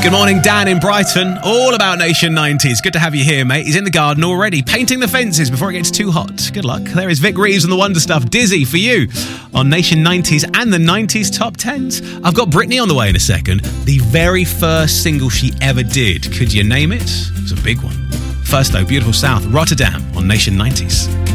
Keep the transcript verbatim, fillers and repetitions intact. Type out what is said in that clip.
Good morning, Dan in Brighton. All about Nation nineties. Good to have you here, mate. He's in the garden already, painting the fences before it gets too hot. Good luck. There is Vic Reeves and the Wonder Stuff. Dizzy for you on Nation nineties and the nineties top tens. I've got Britney on the way in a second. The very first single she ever did. Could you name it? It's a big one. First, though, Beautiful South, Rotterdam on Nation nineties.